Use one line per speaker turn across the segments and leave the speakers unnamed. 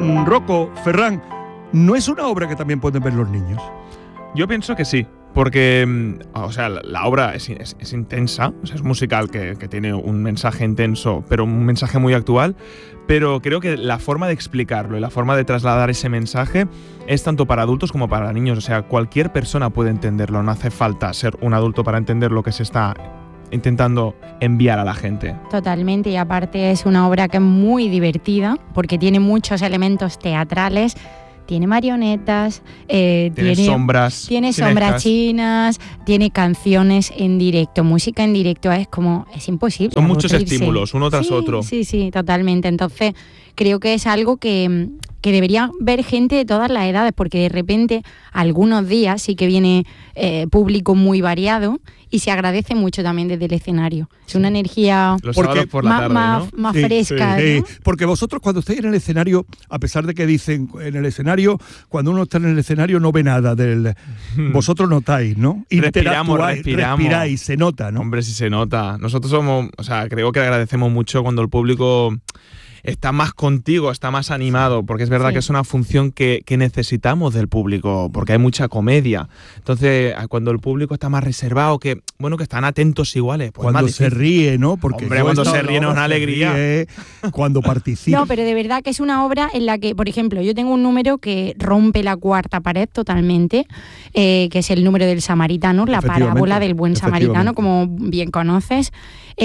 Rocco, Ferran, ¿no es una obra que también pueden ver los niños?
Yo pienso que sí. Porque, o sea, la obra es intensa, o sea, es musical que tiene un mensaje intenso, pero un mensaje muy actual, pero creo que la forma de explicarlo y la forma de trasladar ese mensaje es tanto para adultos como para niños, o sea, cualquier persona puede entenderlo, no hace falta ser un adulto para entender lo que se está intentando enviar a la gente.
Totalmente, y aparte es una obra que es muy divertida, porque tiene muchos elementos teatrales. Tiene marionetas,
tiene sombras
chinas, tiene canciones en directo, música en directo, es imposible.
Son muchos estímulos, uno tras otro.
Sí, totalmente. Entonces, creo que es algo que debería ver gente de todas las edades, porque de repente algunos días sí que viene público muy variado y se agradece mucho también desde el escenario. Es una energía
por la tarde,
más fresca.
Sí.
¿no?
Porque vosotros cuando estáis en el escenario, a pesar de que dicen en el escenario, cuando uno está en el escenario no ve nada vosotros notáis, ¿no? Respiráis, se nota, ¿no?
Hombre, sí se nota. Nosotros creo que agradecemos mucho cuando el público está más contigo, está más animado, porque es verdad que es una función que necesitamos del público, porque hay mucha comedia. Entonces, cuando el público está más reservado, que están atentos iguales. Pues
cuando se ríe, ¿no? Porque
cuando se ríe es una alegría.
Cuando participa.
No, pero de verdad que es una obra en la que, por ejemplo, yo tengo un número que rompe la cuarta pared totalmente, que es el número del samaritano, la parábola del buen samaritano, como bien conoces.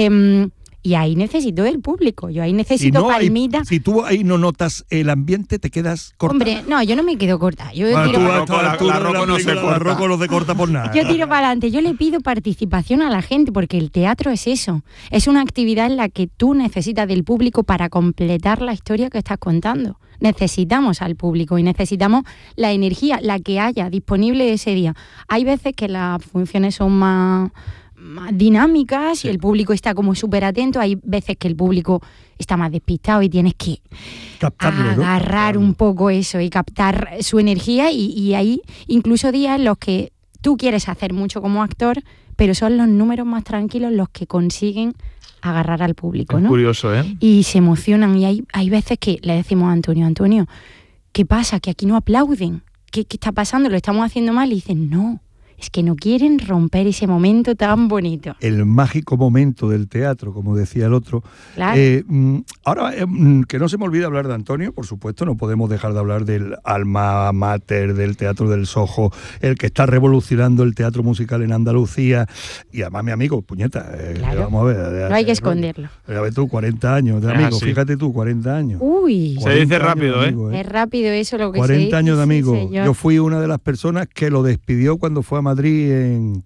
Y ahí necesito del público, yo ahí necesito palmitas.
Si tú ahí no notas el ambiente, te quedas corta.
Hombre, no, yo no me quedo corta. Yo tiro
la Rocco no se corta.
La Rocco no se corta por nada.
Yo tiro para adelante, yo le pido participación a la gente, porque el teatro es eso. Es una actividad en la que tú necesitas del público para completar la historia que estás contando. Necesitamos al público y necesitamos la energía, la que haya disponible ese día. Hay veces que las funciones son más dinámicas y el público está como súper atento. Hay veces que el público está más despistado y tienes que
captarlo,
agarrar un poco eso y captar su energía, y hay incluso días en los que tú quieres hacer mucho como actor, pero son los números más tranquilos los que consiguen agarrar al público, ¿no?
Es curioso, ¿eh?
Y se emocionan, y hay veces que le decimos a Antonio, ¿qué pasa? Que aquí no aplauden. ¿Qué está pasando? ¿Lo estamos haciendo mal? Y dicen, no. Es que no quieren romper ese momento tan bonito.
El mágico momento del teatro, como decía el otro.
Claro.
Ahora, que no se me olvide hablar de Antonio, por supuesto, no podemos dejar de hablar del alma mater del Teatro del Sojo, el que está revolucionando el teatro musical en Andalucía. Y además, mi amigo, puñeta,
claro.
Vamos a ver.
No hay que esconderlo.
A ver tú, 40 años de amigo, fíjate tú, 40 años.
Uy.
Se dice rápido,
amigo,
Es rápido eso lo que
40
se dice.
años de amigo.
Sí,
yo fui una de las personas que lo despidió cuando fue a Madrid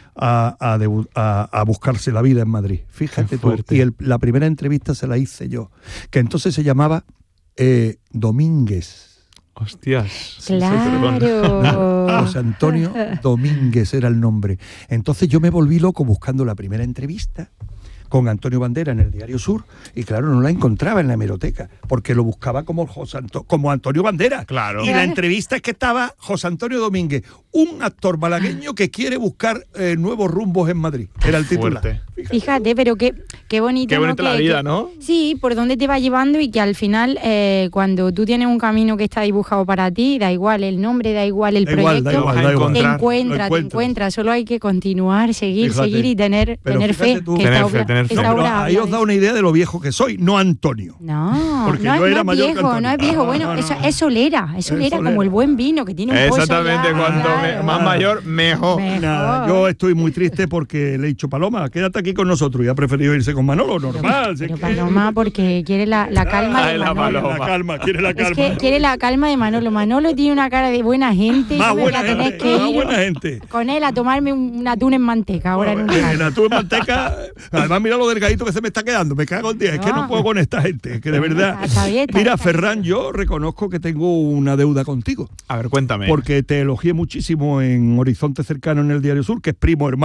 a buscarse la vida en Madrid. Fíjate tú. Y la primera entrevista se la hice yo, que entonces se llamaba Domínguez.
Hostias.
Claro.
José Antonio Domínguez era el nombre. Entonces yo me volví loco buscando la primera entrevista con Antonio Bandera en el Diario Sur, y claro, no la encontraba en la hemeroteca, porque lo buscaba como Antonio Bandera.
Claro.
Y la entrevista es que estaba José Antonio Domínguez, un actor malagueño que quiere buscar nuevos rumbos en Madrid. Era el titular.
Fíjate, pero qué bonito.
Qué bonita la vida, ¿no?
Sí, por dónde te va llevando, y que al final, cuando tú tienes un camino que está dibujado para ti, da igual el nombre, da igual el proyecto, te encuentras. Solo hay que continuar, seguir y tener fe.
Ahí os da una idea de lo viejo que soy, no Antonio.
No,
porque
no,
yo era
no
mayor
viejo,
que Antonio.
no es viejo. Bueno, eso es solera, como el buen vino que tiene un pozo.
Exactamente, cuanto más mayor, mejor.
Nada, yo estoy muy triste porque le he dicho, Paloma, quédate aquí con nosotros, y ha preferido irse con Manolo, normal.
Pero Paloma, porque quiere la calma de Manolo.
Quiere la calma.
Es que quiere la calma de Manolo. Manolo tiene una cara de buena gente.
Más buena gente.
Con él a tomarme un atún en manteca ahora en un rato.
El atún en manteca. Además, mira lo delgadito que se me está quedando. Me cago en 10. Es que no puedo con esta gente. Que de verdad. Mira, Ferran, yo reconozco que tengo una deuda contigo.
A ver, cuéntame.
Porque te elogié muchísimo en Horizonte Cercano en el Diario Sur, que es primo hermano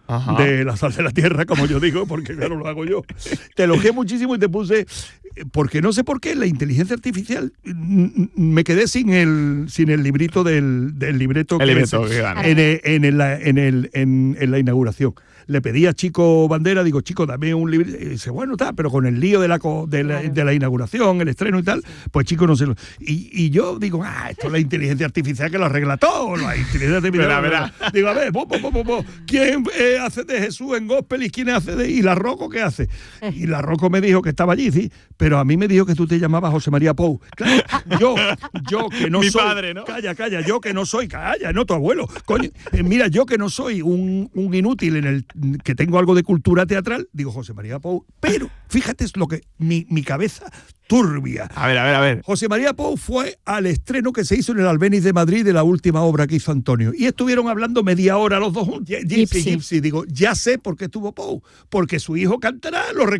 Ajá.
de la sal de la tierra, como yo digo, porque claro, lo hago yo. Te elogié muchísimo y te puse, porque no sé por qué, la inteligencia artificial, me quedé sin el librito del libreto,
El libreto que gana.
en la inauguración. Le pedí a Chico Bandera, digo, Chico, dame un libro. Y dice, bueno, está, pero con el lío de la inauguración, el estreno y tal, pues Chico no se lo... Y yo digo, esto es la inteligencia artificial que lo arregla todo. La inteligencia artificial.
Verá.
Digo, a ver, ¿quién hace de Jesús en gospel y quién hace de... ¿Y la Rocco qué hace? Y la Rocco me dijo que estaba allí, sí, pero a mí me dijo que tú te llamabas José María Pou. Claro, yo que no
Mi
soy...
padre, ¿no?
Calla, yo que no soy... Calla, no tu abuelo. Coño, mira, yo que no soy un inútil en el... que tengo algo de cultura teatral, digo José María Pou, pero fíjate es lo que mi cabeza turbia.
A ver.
José María Pou fue al estreno que se hizo en el Albéniz de Madrid de la última obra que hizo Antonio. Y estuvieron hablando media hora los dos juntos. Gypsy. Digo, ya sé por qué estuvo Pou. Porque su hijo cantará, lo